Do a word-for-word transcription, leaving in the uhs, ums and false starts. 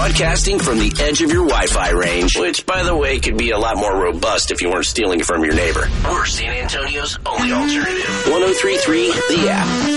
Broadcasting from the edge of your Wi-Fi range, which, by the way, could be a lot more robust if you weren't stealing it from your neighbor. We're San Antonio's only alternative. one oh three point three, The App.